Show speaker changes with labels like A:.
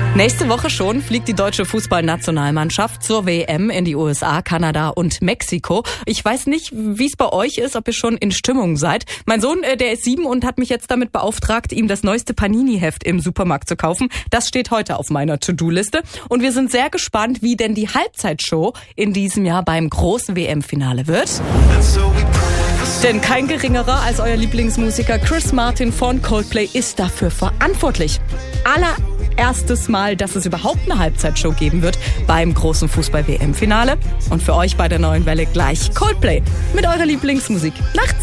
A: Nächste Woche schon fliegt die deutsche Fußballnationalmannschaft zur WM in die USA, Kanada und Mexiko. Ich weiß nicht, wie es bei euch ist, ob ihr schon in Stimmung seid. Mein Sohn, der ist 7 und hat mich jetzt damit beauftragt, ihm das neueste Panini-Heft im Supermarkt zu kaufen. Das steht heute auf meiner To-Do-Liste. Und wir sind sehr gespannt, wie denn die Halbzeitshow in diesem Jahr beim großen WM-Finale wird. Denn kein geringerer als euer Lieblingsmusiker Chris Martin von Coldplay ist dafür verantwortlich. Allererstes Mal, dass es überhaupt eine Halbzeitshow geben wird beim großen Fußball-WM-Finale. Und für euch bei der Neuen Welle gleich Coldplay mit eurer Lieblingsmusik. Nachts.